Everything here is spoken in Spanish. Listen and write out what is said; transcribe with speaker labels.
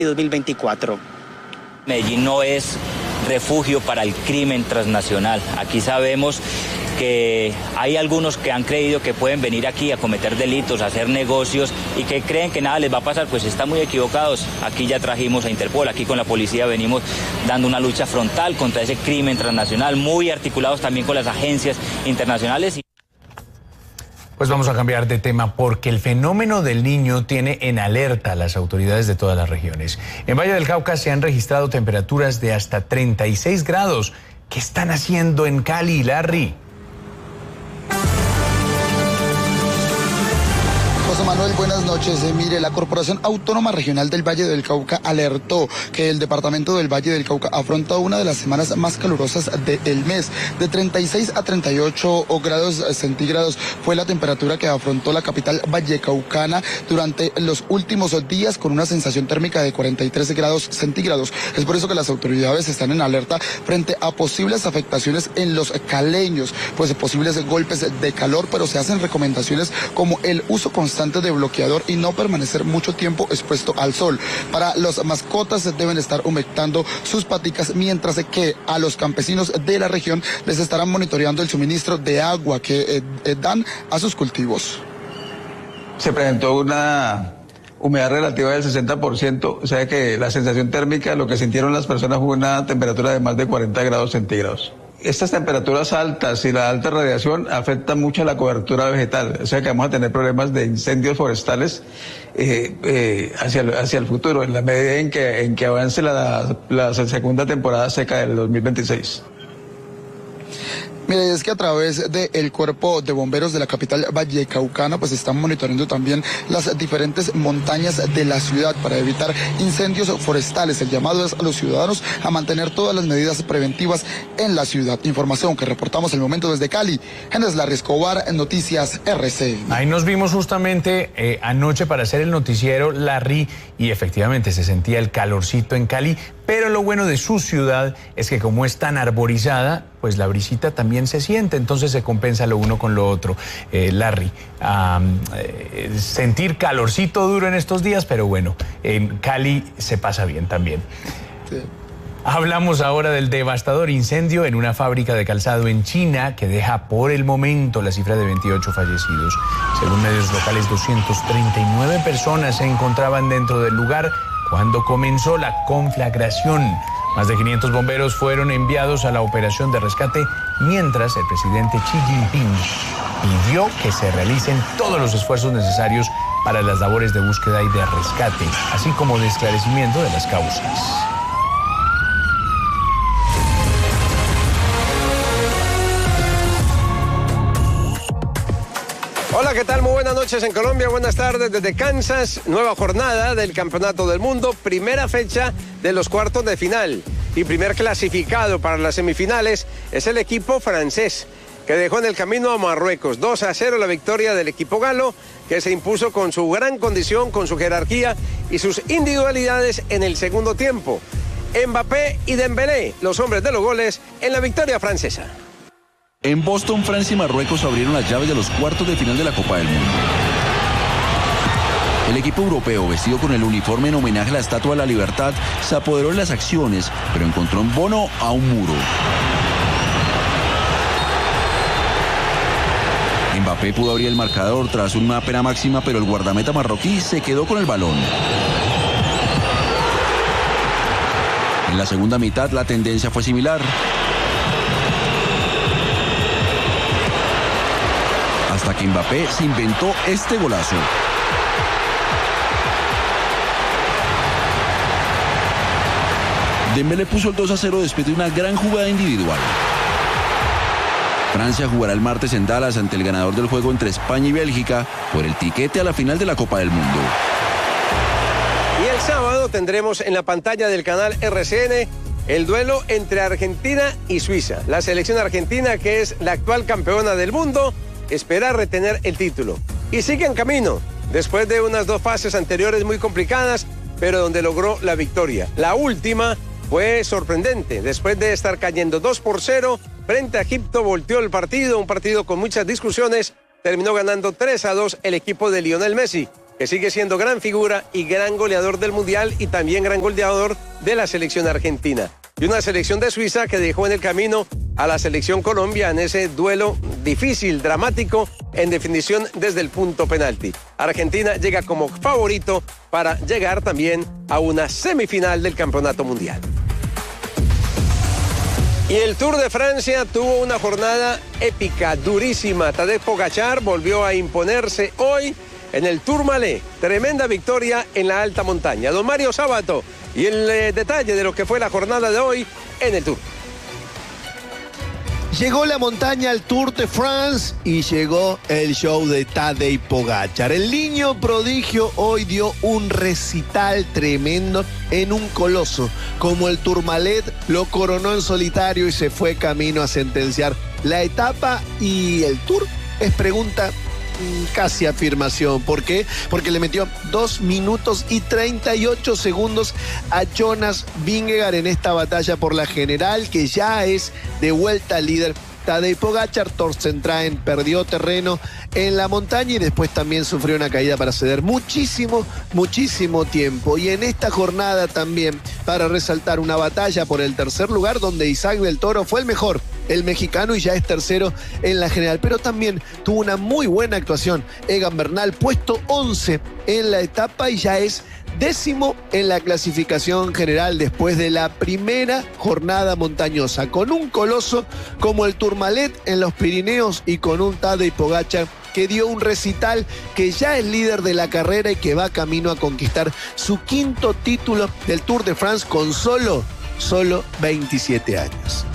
Speaker 1: 2024.
Speaker 2: Medellín no es refugio para el crimen transnacional. Aquí sabemos que hay algunos que han creído que pueden venir aquí a cometer delitos, a hacer negocios y que creen que nada les va a pasar, pues están muy equivocados. Aquí ya trajimos a Interpol, aquí con la policía venimos dando una lucha frontal contra ese crimen transnacional, muy articulados también con las agencias internacionales.
Speaker 3: Pues vamos a cambiar de tema porque el fenómeno del Niño tiene en alerta a las autoridades de todas las regiones. En Valle del Cauca se han registrado temperaturas de hasta 36 grados. ¿Qué están haciendo en Cali, Larry?
Speaker 4: José Manuel, buenas noches. Mire, la Corporación Autónoma Regional del Valle del Cauca alertó que el departamento del Valle del Cauca afronta una de las semanas más calurosas del mes. De 36 a 38 grados centígrados fue la temperatura que afrontó la capital vallecaucana durante los últimos días, con una sensación térmica de 43 grados centígrados. Es por eso que las autoridades están en alerta frente a posibles afectaciones en los caleños, pues posibles golpes de calor, pero se hacen recomendaciones como el uso constante de bloqueador y no permanecer mucho tiempo expuesto al sol. Para las mascotas deben estar humectando sus paticas, mientras que a los campesinos de la región les estarán monitoreando el suministro de agua que dan a sus cultivos.
Speaker 5: Se presentó una humedad relativa del 60%, o sea que la sensación térmica, lo que sintieron las personas fue una temperatura de más de 40 grados centígrados. Estas temperaturas altas y la alta radiación afectan mucho a la cobertura vegetal, o sea que vamos a tener problemas de incendios forestales hacia el futuro, en la medida en que avance la segunda temporada seca del 2026.
Speaker 4: Mire, es que a través del cuerpo de bomberos de la capital vallecaucana, pues están monitoreando también las diferentes montañas de la ciudad para evitar incendios forestales. El llamado es a los ciudadanos a mantener todas las medidas preventivas en la ciudad. Información que reportamos el momento desde Cali. Genes Larry Escobar, Noticias RC.
Speaker 3: Ahí nos vimos justamente anoche para hacer el noticiero, Larry, y efectivamente se sentía el calorcito en Cali, pero lo bueno de su ciudad es que como es tan arborizada, pues la brisita también se siente, entonces se compensa lo uno con lo otro. Larry, sentir calorcito duro en estos días, pero bueno, en Cali se pasa bien también. Sí. Hablamos ahora del devastador incendio en una fábrica de calzado en China que deja por el momento la cifra de 28 fallecidos. Según medios locales, 239 personas se encontraban dentro del lugar cuando comenzó la conflagración. Más de 500 bomberos fueron enviados a la operación de rescate, mientras el presidente Xi Jinping pidió que se realicen todos los esfuerzos necesarios para las labores de búsqueda y de rescate, así como de esclarecimiento de las causas.
Speaker 6: Hola, ¿qué tal? Muy buenas noches en Colombia, buenas tardes desde Kansas. Nueva jornada del Campeonato del Mundo, primera fecha de los cuartos de final y primer clasificado para las semifinales es el equipo francés, que dejó en el camino a Marruecos. 2-0 la victoria del equipo galo, que se impuso con su gran condición, con su jerarquía y sus individualidades en el segundo tiempo. Mbappé y Dembélé, los hombres de los goles en la victoria francesa.
Speaker 7: En Boston, Francia y Marruecos abrieron las llaves de los cuartos de final de la Copa del Mundo. El equipo europeo, vestido con el uniforme en homenaje a la Estatua de la Libertad, se apoderó de las acciones, pero encontró en Bono a un muro. Mbappé pudo abrir el marcador tras una pena máxima, pero el guardameta marroquí se quedó con el balón. En la segunda mitad la tendencia fue similar. Hasta que Mbappé se inventó este golazo. Dembélé puso el 2-0 después de una gran jugada individual. Francia jugará el martes en Dallas ante el ganador del juego entre España y Bélgica por el tiquete a la final de la Copa del Mundo.
Speaker 6: Y el sábado tendremos en la pantalla del canal RCN el duelo entre Argentina y Suiza. La selección argentina, que es la actual campeona del mundo, espera retener el título y sigue en camino después de unas dos fases anteriores muy complicadas, pero donde logró la victoria. La última fue sorprendente, después de estar cayendo 2-0 frente a Egipto, volteó el partido, un partido con muchas discusiones, terminó ganando 3-2 el equipo de Lionel Messi. que sigue siendo gran figura y gran goleador del Mundial y también gran goleador de la selección argentina. Y una selección de Suiza que dejó en el camino a la selección Colombia en ese duelo difícil, dramático, en definición desde el punto penalti. Argentina llega como favorito para llegar también a una semifinal del Campeonato Mundial. Y el Tour de Francia tuvo una jornada épica, durísima. Tadej Pogačar volvió a imponerse hoy en el Tourmalet. Tremenda victoria en la alta montaña. Don Mario Sabato y el detalle de lo que fue la jornada de hoy en el Tour.
Speaker 1: Llegó la montaña al Tour de France y llegó el show de Tadej Pogačar. El niño prodigio hoy dio un recital tremendo en un coloso. Como el Tourmalet, lo coronó en solitario y se fue camino a sentenciar la etapa y el Tour. Es pregunta, casi afirmación. ¿Por qué? Porque le metió 2 minutos y 38 segundos a Jonas Vingegaard en esta batalla por la general, que ya es de vuelta líder. Tadej Pogačar, Thorsten Traen perdió terreno en la montaña y después también sufrió una caída para ceder muchísimo tiempo. Y en esta jornada también, para resaltar una batalla por el tercer lugar, donde Isaac del Toro fue el mejor, el mexicano, y ya es tercero en la general. Pero también tuvo una muy buena actuación Egan Bernal, puesto 11 en la etapa y ya es 10º en la clasificación general después de la primera jornada montañosa, con un coloso como el Tourmalet en los Pirineos y con un Tadej Pogačar que dio un recital, que ya es líder de la carrera y que va camino a conquistar su 5º título del Tour de France con solo 27 años.